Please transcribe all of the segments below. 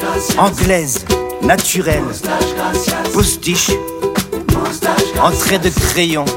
anglaise, naturelle, postiche, en trait de crayon,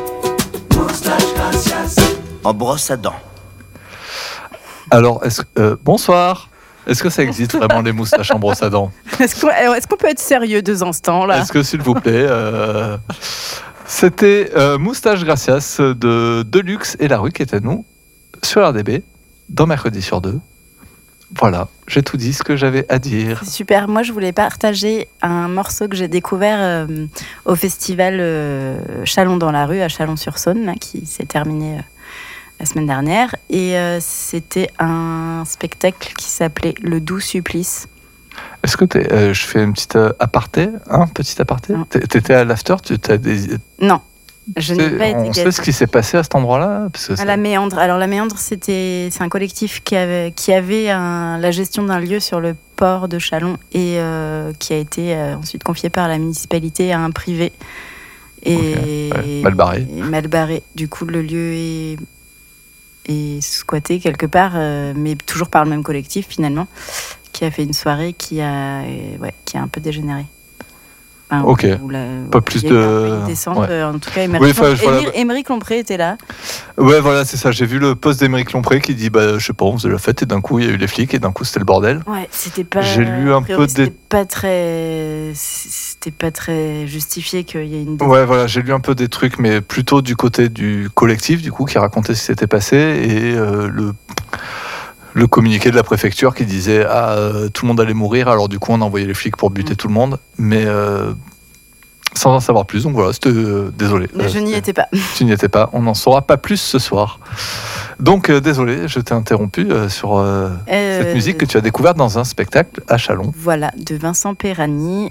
en brosse à dents. Alors, bonsoir. Est-ce que ça existe vraiment les moustaches en brosse à dents ? Est-ce qu'on peut être sérieux 2 instants là ? Est-ce que, s'il vous plaît, c'était Moustache Gracias de Deluxe et La Rue qui était nous sur RDB dans Mercredi sur 2. Voilà, j'ai tout dit ce que j'avais à dire. C'est super. Moi, je voulais partager un morceau que j'ai découvert au festival Chalon dans la rue à Chalon-sur-Saône, là, qui s'est terminé la semaine dernière. Et c'était un spectacle qui s'appelait Le Doux Supplice. Est-ce que je fais une petite aparté, petit aparté. T'étais à l'after, Non, je n'ai pas été. On sait ce qui s'est passé à cet endroit-là parce que la Méandre. Alors la Méandre, c'est un collectif qui avait la gestion d'un lieu sur le port de Chalon et qui a été ensuite confié par la municipalité à un privé. Et mal barré. Mal barré. Du coup, le lieu est squatté quelque part, mais toujours par le même collectif finalement, qui a fait une soirée qui a un peu dégénéré. Enfin, ok. Pas plus de descente. Ouais. En tout cas, Émeric Lompré était là. Ouais, voilà, c'est ça. J'ai vu le post d'Émeric Lompré qui dit, je sais pas, on faisait la fête et d'un coup il y a eu les flics et d'un coup c'était le bordel. Ouais, c'était pas. J'ai lu un peu c'était pas très justifié qu'il y ait une. Ouais, voilà, j'ai lu un peu des trucs, mais plutôt du côté du collectif, du coup, qui racontait ce qui s'était passé et le communiqué de la préfecture qui disait tout le monde allait mourir, alors du coup on a envoyé les flics pour buter tout le monde, mais sans en savoir plus, donc voilà, c'était désolé. Je n'y étais pas. Tu n'y étais pas, on n'en saura pas plus ce soir. Donc désolé, je t'ai interrompu sur cette musique que tu as découverte dans un spectacle à Chalon. Voilà, de Vincent Perani.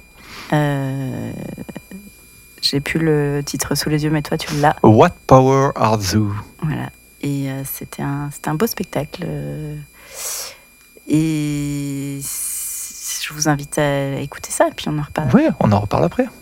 J'ai plus le titre sous les yeux, mais toi tu l'as. What Power Art Zoo. Voilà. Et c'était un beau spectacle. Et je vous invite à écouter ça, et puis on en reparle. Oui, on en reparle après.